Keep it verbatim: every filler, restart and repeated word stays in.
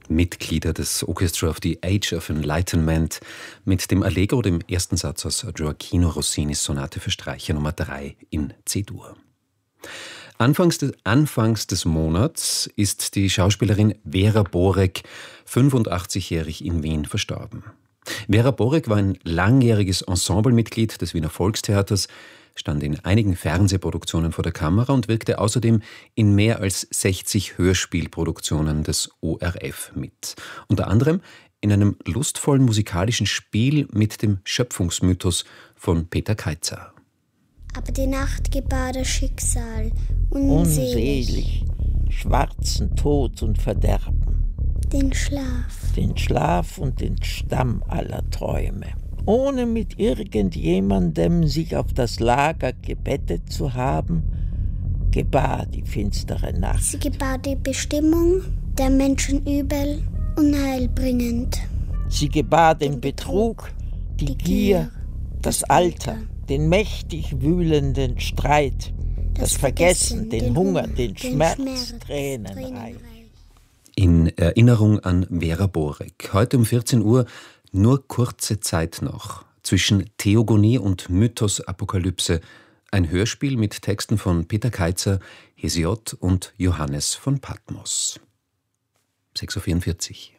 Mitglieder des Orchestra of the Age of Enlightenment mit dem Allegro, dem ersten Satz aus Gioacchino Rossinis Sonate für Streicher Nummer drei in C-Dur. Anfangs des, anfangs des Monats ist die Schauspielerin Vera Borek, fünfundachtzigjährig, in Wien verstorben. Vera Borek war ein langjähriges Ensemblemitglied des Wiener Volkstheaters, stand in einigen Fernsehproduktionen vor der Kamera und wirkte außerdem in mehr als sechzig Hörspielproduktionen des O R F mit. Unter anderem in einem lustvollen musikalischen Spiel mit dem Schöpfungsmythos von Peter Kaitzer. Aber die Nacht gebar das Schicksal, unselig, unselig, schwarzen Tod und Verderben, den Schlaf, den Schlaf und den Stamm aller Träume. Ohne mit irgendjemandem sich auf das Lager gebettet zu haben, gebar die finstere Nacht. Sie gebar die Bestimmung der Menschen übel, unheilbringend. Sie gebar den Betrug, die, die Gier, Gier, das Alter, Alter, den mächtig wühlenden Streit, das, das Vergessen, den, den Hunger, den, den Schmerz, Schmerz Tränenreich. In Erinnerung an Vera Borek. Heute um vierzehn Uhr nur kurze Zeit noch. Zwischen Theogonie und Mythos-Apokalypse. Ein Hörspiel mit Texten von Peter Kaitzer, Hesiod und Johannes von Patmos. sechs Uhr vierundvierzig.